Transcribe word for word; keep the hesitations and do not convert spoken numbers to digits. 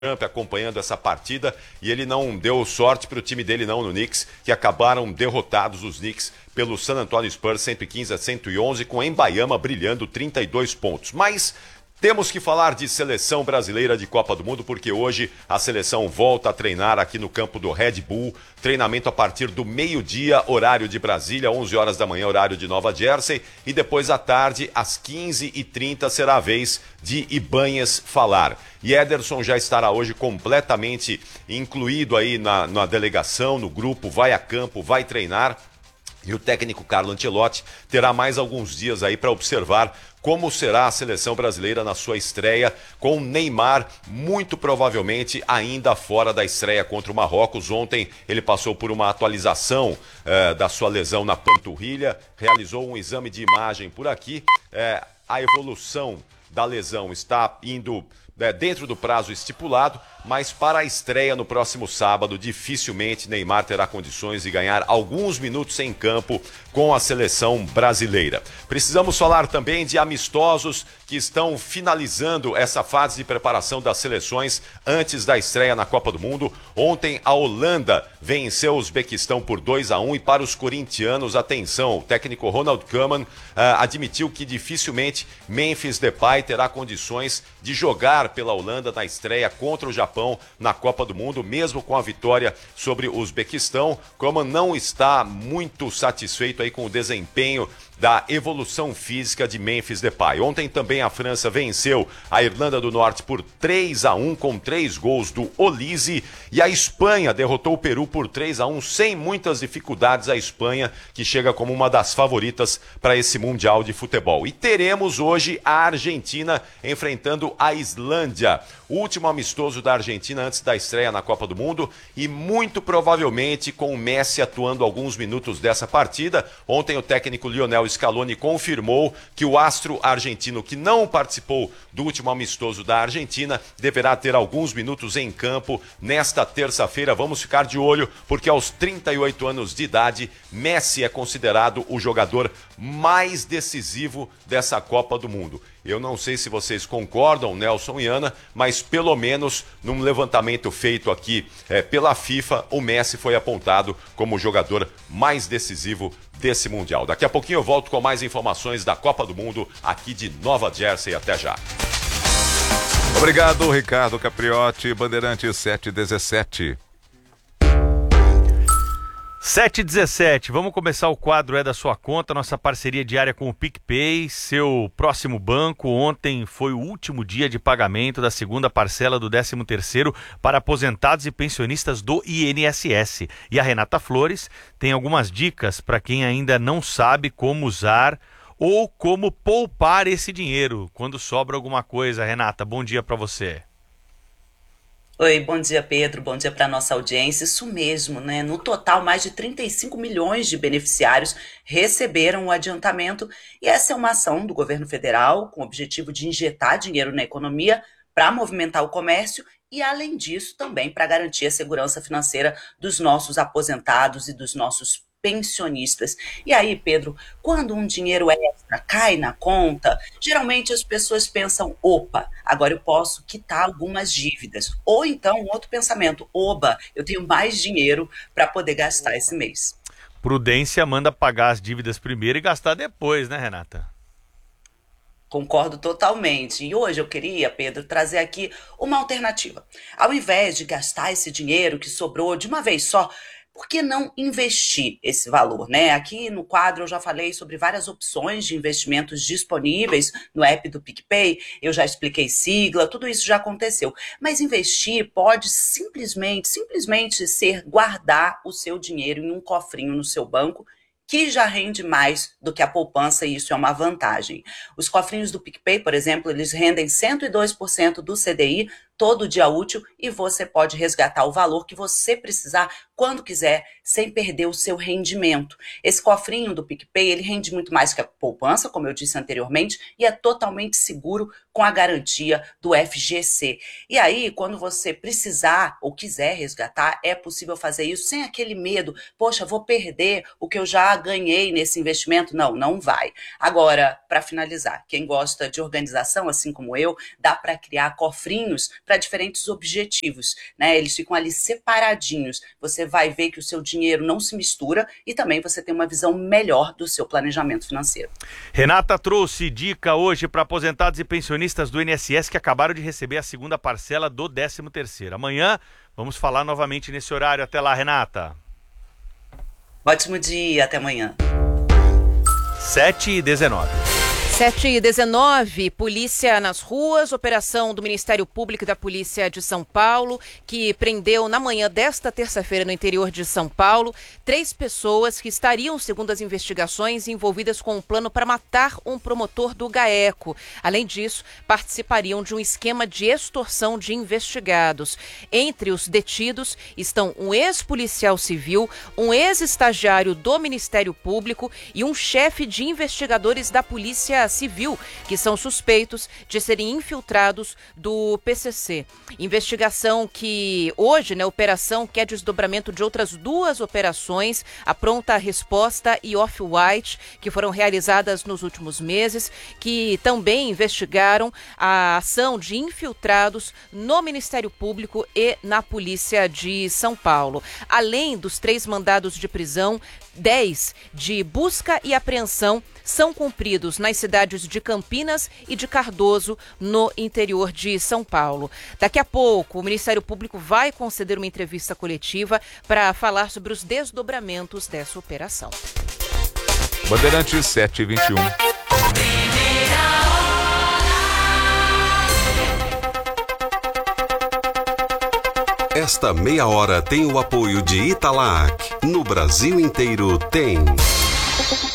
acompanhando essa partida e ele não deu sorte para o time dele não no Knicks, que acabaram derrotados os Knicks pelo San Antonio Spurs cento e quinze a cento e onze, com Wembanyama brilhando trinta e dois pontos. Mas temos que falar de seleção brasileira de Copa do Mundo, porque hoje a seleção volta a treinar aqui no campo do Red Bull. Treinamento a partir do meio-dia, horário de Brasília, onze horas da manhã, horário de Nova Jersey. E depois à tarde, às quinze e trinta, será a vez de Ibanhas falar. E Ederson já estará hoje completamente incluído aí na, na delegação, no grupo, vai a campo, vai treinar. E o técnico Carlo Ancelotti terá mais alguns dias aí para observar como será a seleção brasileira na sua estreia, com Neymar muito provavelmente ainda fora da estreia contra o Marrocos. Ontem ele passou por uma atualização eh, da sua lesão na panturrilha, realizou um exame de imagem por aqui. Eh, a evolução da lesão está indo né, dentro do prazo estipulado, mas para a estreia no próximo sábado, dificilmente Neymar terá condições de ganhar alguns minutos em campo com a seleção brasileira. Precisamos falar também de amistosos que estão finalizando essa fase de preparação das seleções antes da estreia na Copa do Mundo. Ontem a Holanda venceu o Uzbequistão por dois a um e para os corintianos, atenção, o técnico Ronald Koeman uh, admitiu que dificilmente Memphis Depay terá condições de jogar pela Holanda na estreia contra o Japão na Copa do Mundo, mesmo com a vitória sobre o Uzbequistão. Koeman não está muito satisfeito aí com o desempenho da evolução física de Memphis Depay. Ontem também a França venceu a Irlanda do Norte por três a um com três gols do Olise, e a Espanha derrotou o Peru por três a um sem muitas dificuldades. A Espanha que chega como uma das favoritas para esse Mundial de Futebol. E teremos hoje a Argentina enfrentando a Islândia, o último amistoso da Argentina antes da estreia na Copa do Mundo, e muito provavelmente com o Messi atuando alguns minutos dessa partida. Ontem o técnico Lionel Scaloni confirmou que o astro argentino, que não participou do último amistoso da Argentina, deverá ter alguns minutos em campo nesta terça-feira. Vamos ficar de olho, porque aos trinta e oito anos de idade, Messi é considerado o jogador mais decisivo dessa Copa do Mundo. Eu não sei se vocês concordam, Nelson e Ana, mas pelo menos num levantamento feito aqui é, pela FIFA, o Messi foi apontado como o jogador mais decisivo desse Mundial. Daqui a pouquinho eu volto com mais informações da Copa do Mundo aqui de Nova Jersey. Até já. Obrigado, Ricardo Capriotti, Bandeirantes sete e dezessete. sete e dezessete, vamos começar o quadro É da Sua Conta, nossa parceria diária com o PicPay, seu próximo banco. Ontem foi o último dia de pagamento da segunda parcela do décimo terceiro para aposentados e pensionistas do I N S S. E a Renata Flores tem algumas dicas para quem ainda não sabe como usar ou como poupar esse dinheiro quando sobra alguma coisa. Renata, bom dia para você. Oi, bom dia, Pedro, bom dia para a nossa audiência. Isso mesmo, né? No total, mais de trinta e cinco milhões de beneficiários receberam o adiantamento, e essa é uma ação do governo federal com o objetivo de injetar dinheiro na economia para movimentar o comércio e, além disso, também para garantir a segurança financeira dos nossos aposentados e dos nossos pensionistas. E aí, Pedro, quando um dinheiro extra cai na conta, geralmente as pessoas pensam, opa, agora eu posso quitar algumas dívidas. Ou então, um outro pensamento, oba, eu tenho mais dinheiro para poder gastar esse mês. Prudência manda pagar as dívidas primeiro e gastar depois, né, Renata? Concordo totalmente. E hoje eu queria, Pedro, trazer aqui uma alternativa. Ao invés de gastar esse dinheiro que sobrou de uma vez só, por que não investir esse valor, né? Aqui no quadro eu já falei sobre várias opções de investimentos disponíveis no app do PicPay, eu já expliquei sigla, tudo isso já aconteceu. Mas investir pode simplesmente, simplesmente ser guardar o seu dinheiro em um cofrinho no seu banco, que já rende mais do que a poupança, e isso é uma vantagem. Os cofrinhos do PicPay, por exemplo, eles rendem cento e dois por cento do C D I todo dia útil, e você pode resgatar o valor que você precisar quando quiser, sem perder o seu rendimento. Esse cofrinho do PicPay, ele rende muito mais que a poupança, como eu disse anteriormente, e é totalmente seguro com a garantia do F G C. E aí, quando você precisar ou quiser resgatar, é possível fazer isso sem aquele medo, poxa, vou perder o que eu já ganhei nesse investimento. Não, não vai. Agora, para finalizar, quem gosta de organização, assim como eu, dá para criar cofrinhos para diferentes objetivos, né? Eles ficam ali separadinhos. Você vai ver que o seu dinheiro não se mistura e também você tem uma visão melhor do seu planejamento financeiro. Renata trouxe dica hoje para aposentados e pensionistas do I N S S que acabaram de receber a segunda parcela do décimo terceiro. Amanhã vamos falar novamente nesse horário. Até lá, Renata. Ótimo dia, até amanhã. sete e dezenove. sete e dezenove, polícia nas ruas, operação do Ministério Público e da Polícia de São Paulo, que prendeu na manhã desta terça-feira no interior de São Paulo, três pessoas que estariam, segundo as investigações, envolvidas com um plano para matar um promotor do GAECO. Além disso, participariam de um esquema de extorsão de investigados. Entre os detidos estão um ex-policial civil, um ex-estagiário do Ministério Público e um chefe de investigadores da Polícia Civil, que são suspeitos de serem infiltrados do P C C. Investigação que hoje, né, operação que é desdobramento de outras duas operações, a Pronta Resposta e Off-White, que foram realizadas nos últimos meses, que também investigaram a ação de infiltrados no Ministério Público e na Polícia de São Paulo. Além dos três mandados de prisão, dez de busca e apreensão são cumpridos nas cidades de Campinas e de Cardoso, no interior de São Paulo. Daqui a pouco, o Ministério Público vai conceder uma entrevista coletiva para falar sobre os desdobramentos dessa operação. Bandeirantes sete e vinte e um. Esta meia hora tem o apoio de Italac. No Brasil inteiro tem.